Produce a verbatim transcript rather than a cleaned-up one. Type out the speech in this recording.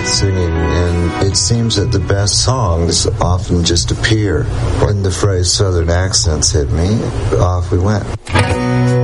singing, and it seems that the best songs often just appear. When the phrase Southern accents hit me, off we went.